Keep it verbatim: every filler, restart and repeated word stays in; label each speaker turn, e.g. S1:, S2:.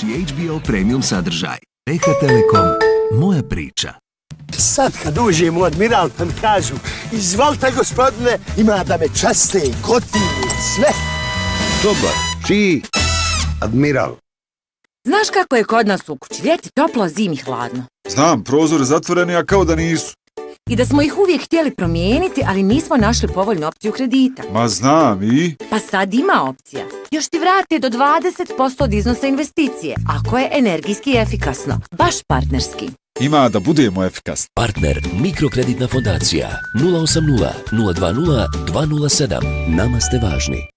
S1: i H B O Premium sadržaj. T H Telekom, moja priča.
S2: Sad kad uđem u Admiral pa mi kažu izvalite gospodine, ima da me časte, gotivi, sve.
S3: Dobar, čiji? Admiral.
S4: Znaš kako je kod nas u kući? Ljeti toplo, zimi hladno.
S5: Znam, prozori zatvoreni, a kao da nisu.
S4: I da smo ih uvijek htjeli promijeniti, ali nismo našli povoljnu opciju kredita.
S5: Ma znam i?
S4: Pa sad ima opcija. Još ti vrate do dvadeset posto od iznosa investicije, ako je energijski efikasno. Baš partnerski.
S5: Ima da budemo efikasni.
S6: Partner Mikrokreditna fondacija nula osam nula nula dva nula dva nula sedam. Nama ste važni.